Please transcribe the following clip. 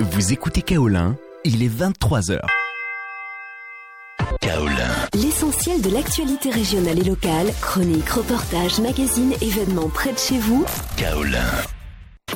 Vous écoutez Kaolin, il est 23h. Kaolin. L'essentiel de l'actualité régionale et locale, chroniques, reportages, magazines, événements près de chez vous. Kaolin.